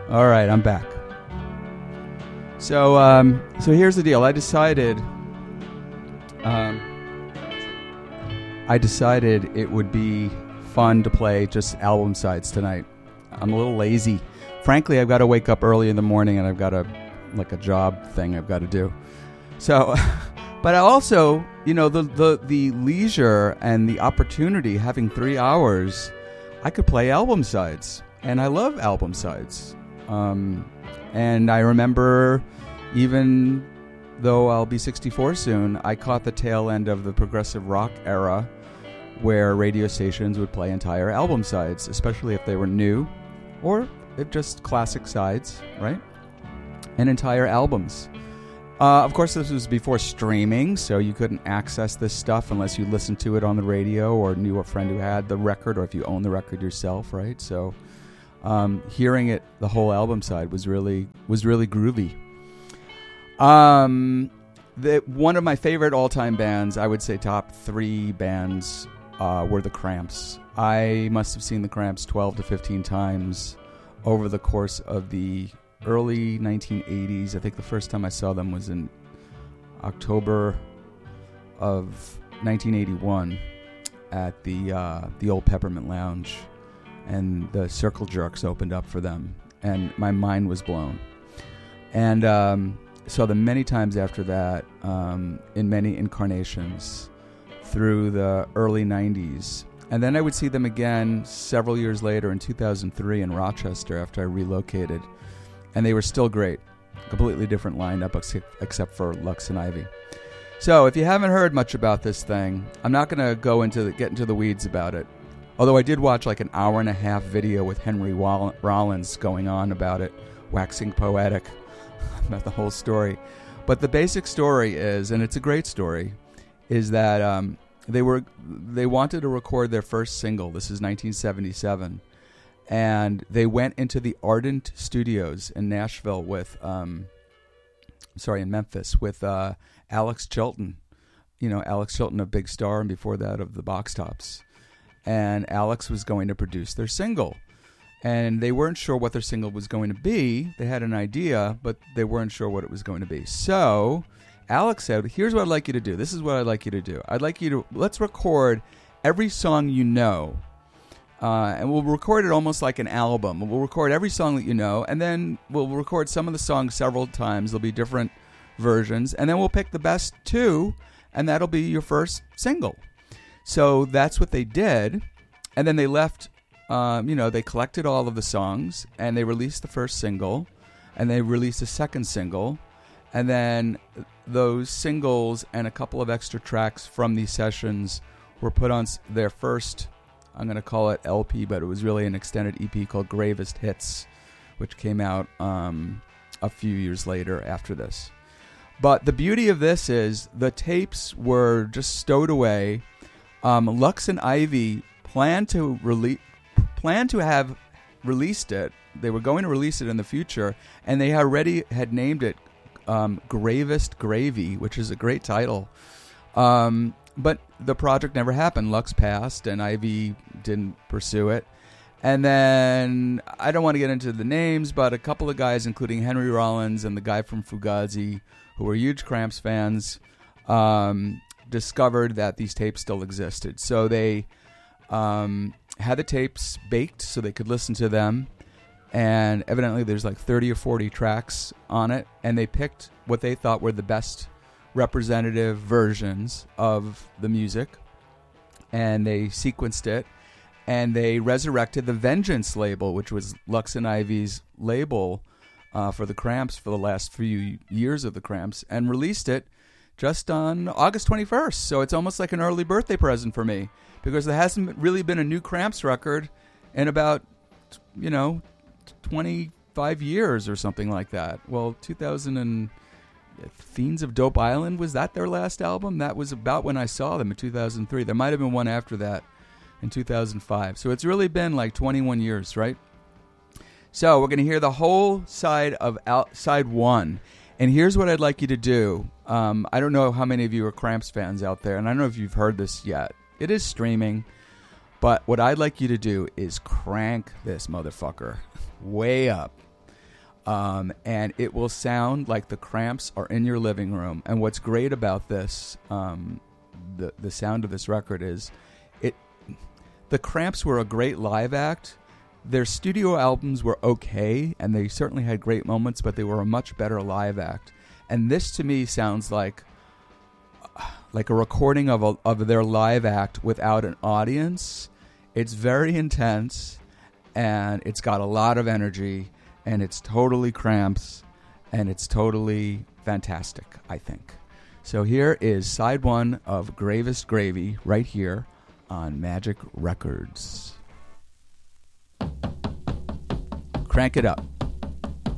All right, I'm back. So here's the deal. I decided it would be fun to play just album sides tonight. I'm a little lazy. Frankly, I've got to wake up early in the morning, and I've got a job thing I've got to do. So, but I also, the leisure and the opportunity, having 3 hours, I could play album sides, and I love album sides. And I remember, even though I'll be 64 soon, I caught the tail end of the progressive rock era, where radio stations would play entire album sides, especially if they were new, or if just classic sides, right? And entire albums. Of course, this was before streaming, so you couldn't access this stuff unless you listened to it on the radio or knew a friend who had the record, or if you owned the record yourself, right? So hearing it, the whole album side, was really groovy. One of my favorite all-time bands, I would say top 3 bands, were the Cramps. I must have seen the Cramps 12 to 15 times over the course of the early 1980s. I think the first time I saw them was in October of 1981 at the old Peppermint Lounge, and the Circle Jerks opened up for them, and my mind was blown. And saw them many times after that, in many incarnations through the early 90s. And then I would see them again several years later in 2003 in Rochester after I relocated. And they were still great. Completely different lineup except for Lux and Ivy. So if you haven't heard much about this thing, I'm not going to get into the weeds about it. Although I did watch like an hour-and-a-half video with Henry Rollins going on about it, waxing poetic about the whole story. But the basic story is, and it's a great story, is that they wanted to record their first single. This is 1977. And they went into the Ardent Studios in Nashville in Memphis with Alex Chilton. Alex Chilton of Big Star, and before that of the Box Tops. And Alex was going to produce their single. And they weren't sure what their single was going to be. They had an idea, but they weren't sure what it was going to be. So Alex said, here's what I'd like you to do. This is what I'd like you to do. Let's record every song you know. And we'll record it almost like an album. We'll record every song that you know, and then we'll record some of the songs several times. There'll be different versions, and then we'll pick the best 2, and that'll be your first single. So that's what they did, and then they left, they collected all of the songs, and they released the first single, and they released a second single, and then those singles and a couple of extra tracks from these sessions were put on their first, I'm going to call it LP, but it was really an extended EP called Gravest Hits, which came out a few years later after this. But the beauty of this is the tapes were just stowed away. Lux and Ivy planned to have released it. They were going to release it in the future, and they already had named it Gravest Gravy, which is a great title. But the project never happened. Lux passed, and Ivy didn't pursue it. And then, I don't want to get into the names, but a couple of guys, including Henry Rollins and the guy from Fugazi, who were huge Cramps fans, discovered that these tapes still existed. So they had the tapes baked so they could listen to them. And evidently there's like 30 or 40 tracks on it. And they picked what they thought were the best representative versions of the music, and they sequenced it, and they resurrected the Vengeance label, which was Lux and Ivy's label for the Cramps for the last few years of the Cramps, and released it just on August 21st. So it's almost like an early birthday present for me, because there hasn't really been a new Cramps record in about 25 years or something like that. Well, 2000 and Fiends of Dope Island, was that their last album? That was about when I saw them in 2003. There might have been one after that in 2005. So it's really been like 21 years, right? So we're going to hear the whole side of side 1. And here's what I'd like you to do. I don't know how many of you are Cramps fans out there, and I don't know if you've heard this yet. It is streaming. But what I'd like you to do is crank this motherfucker way up. and it will sound like the Cramps are in your living room. And what's great about this, the sound of this record is, the Cramps were a great live act. Their studio albums were okay, and they certainly had great moments, but they were a much better live act. And this, to me, sounds like a recording of their live act without an audience. It's very intense, and it's got a lot of energy, and it's totally Cramps, and it's totally fantastic, I think. So here is side one of Gravest Gravy right here on Magic Records. Crank it up.